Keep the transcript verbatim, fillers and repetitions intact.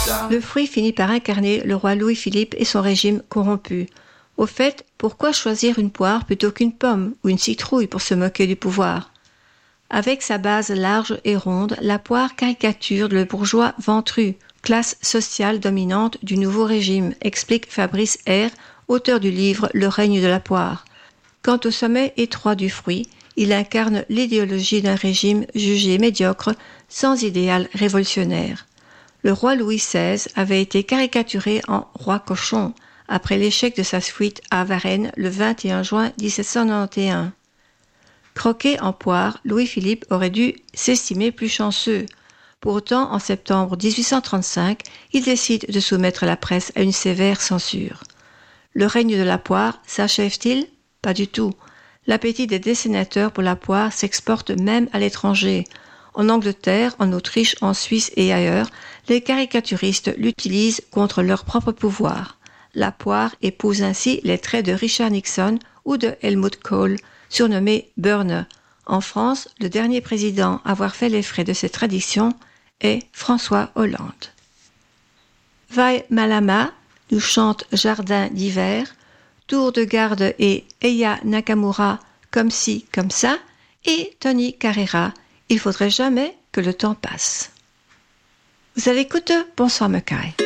Le fruit finit par incarner le roi Louis-Philippe et son régime corrompu. Au fait, pourquoi choisir une poire plutôt qu'une pomme ou une citrouille pour se moquer du pouvoir ? Avec sa base large et ronde, la poire caricature le bourgeois ventru, classe sociale dominante du nouveau régime, explique Fabrice R., auteur du livre Le règne de la poire. Quant au sommet étroit du fruit, il incarne l'idéologie d'un régime jugé médiocre, sans idéal révolutionnaire. Le roi Louis seize avait été caricaturé en roi cochon, après l'échec de sa fuite à Varennes le vingt et un juin dix-sept cent quatre-vingt-onze. Croqué en poire, Louis-Philippe aurait dû s'estimer plus chanceux. Pour autant, en septembre dix-huit cent trente-cinq, il décide de soumettre la presse à une sévère censure. Le règne de la poire s'achève-t-il ? Pas du tout. L'appétit des dessinateurs pour la poire s'exporte même à l'étranger. En Angleterre, en Autriche, en Suisse et ailleurs, les caricaturistes l'utilisent contre leur propre pouvoir. La poire épouse ainsi les traits de Richard Nixon ou de Helmut Kohl, surnommé Burner. En France, le dernier président à avoir fait les frais de cette tradition est François Hollande. Vai Malama nous chante Jardin d'hiver, Tour de garde et Eya Nakamura, Comme ci, comme ça, et Tony Carrera, Il faudrait jamais que le temps passe. Vous avez écouté Bonsoir Mackay.